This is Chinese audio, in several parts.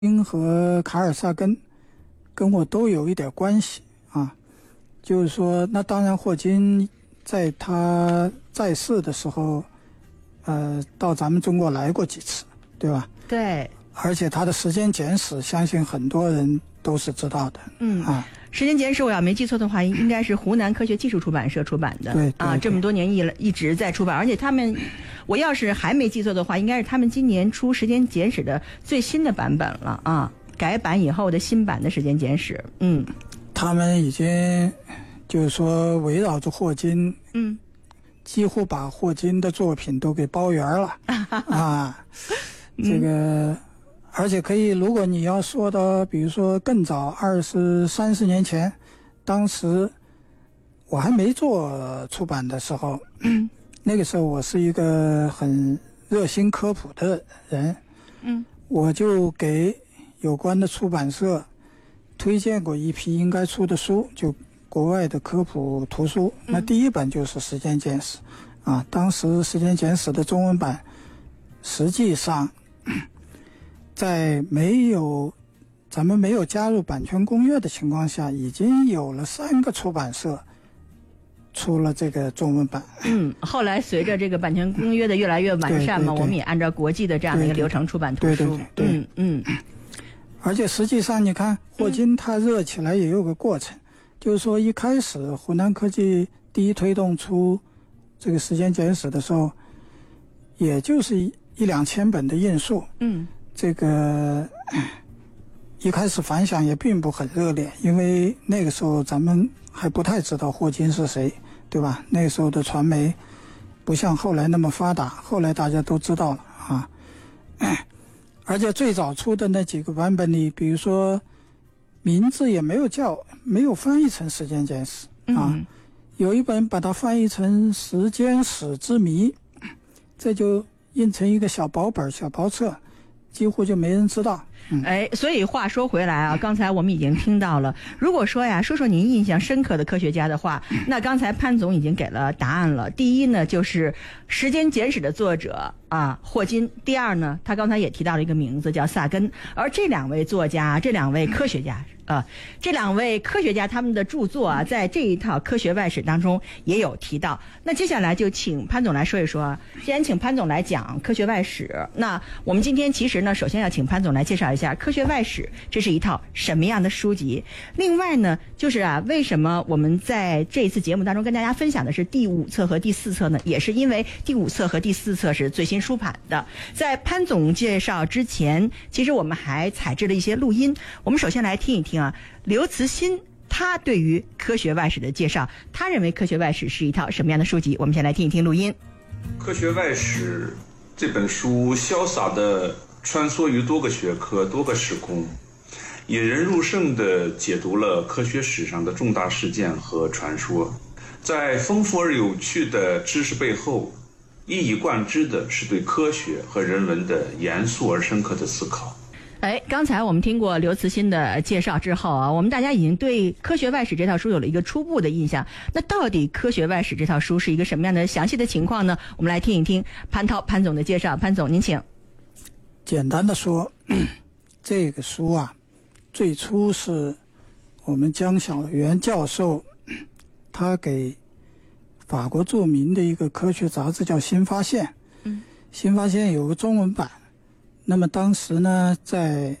金和卡尔萨根跟我都有一点关系啊。就是说，那当然霍金在他在世的时候，到咱们中国来过几次，对吧？ 对。 而且他的《时间简史》，相信很多人都是知道的。 《时间简史》我要没记错的话，应该是湖南科学技术出版社出版的。 对啊， 这么多年一直在出版，而且他们，我要是还没记错的话，应该是他们今年出《时间简史》的最新的版本了啊，改版以后的新版的《时间简史》。 他们已经就是说围绕着霍金，几乎把霍金的作品都给包圆了啊，这个。而且可以，如果你要说到，比如说更早20、30年前，当时我还没做出版的时候，那个时候我是一个很热心科普的人，我就给有关的出版社推荐过一批应该出的书，就国外的科普图书。那第一本就是《时间简史》啊，当时《时间简史》的中文版实际上在咱们没有加入版权公约的情况下，已经有了3个出版社出了这个中文版。 后来随着这个版权公约的越来越完善嘛，我们也按照国际的这样的一个流程出版图书。 对。而且实际上你看，霍金他热起来也有个过程，就是说一开始湖南科技第一推动出这个《时间简史》的时候，也就是1-2千本的印数。这个一开始反响也并不很热烈，因为那个时候咱们还不太知道霍金是谁，对吧？那个时候的传媒不像后来那么发达，后来大家都知道了啊。而且最早出的那几个版本里，比如说名字也没有翻译成《时间简史》啊，有一本把它翻译成《时间史之谜》，这就印成一个小薄本、小薄册，几乎就没人知道。 所以话说回来啊，刚才我们已经听到了，如果说呀，说说您印象深刻的科学家的话，那刚才潘总已经给了答案了。第一呢，就是《时间简史》的作者啊，霍金。第二呢，他刚才也提到了一个名字叫萨根。而这2位作家，这2位科学家这2位科学家他们的著作啊，在这一套科学外史当中也有提到。那接下来就请潘总来说一说。既然请潘总来讲科学外史，那我们今天其实呢，首先要请潘总来介绍一下科学外史这是一套什么样的书籍。另外呢，就是为什么我们在这一次节目当中跟大家分享的是第5册和第4册呢？也是因为第5册和第4册是最新出版的。在潘总介绍之前，其实我们还采制了一些录音，我们首先来听一听刘慈欣他对于科学外史的介绍，他认为科学外史是一套什么样的书籍？我们先来听一听录音。 科学外史这本书潇洒地穿梭于多个学科、多个时空，引人入胜地解读了科学史上的重大事件和传说。在丰富而有趣的知识背后，一以贯之的是对科学和人文的严肃而深刻的思考。 刚才我们听过刘慈欣的介绍之后啊，我们大家已经对科学外史这套书有了一个初步的印象。那到底科学外史这套书是一个什么样的详细的情况呢？我们来听一听潘总的介绍。潘总您请。 简单的说，这个书啊，最初是我们江晓原教授他给法国著名的一个科学杂志叫《新发现》，新发现有个中文版。那么当时呢，在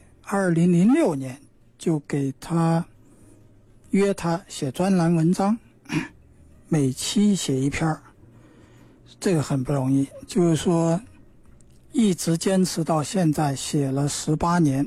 2006年就给他约他写专栏文章，每期写1篇，这个很不容易，就是说一直坚持到现在，写了18年。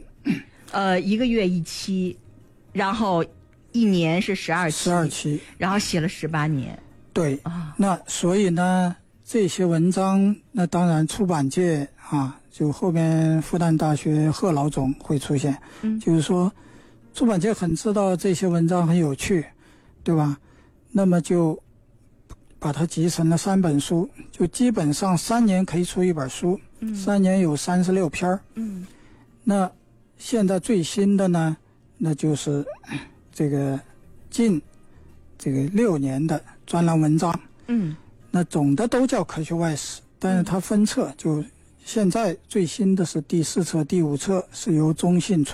1个月1期，然后1年是12期，然后写了18年。 对那所以呢，这些文章，那当然出版界就后面复旦大学贺老总会出现，就是说出版界很知道这些文章很有趣，对吧？那么就把它集成了3本书，就基本上3年可以出1本书，3年有36篇。那现在最新的呢，那就是这个近6年的专栏文章。那总的都叫科学外史，但是它分册就现在最新的是第4册、第5册是由中信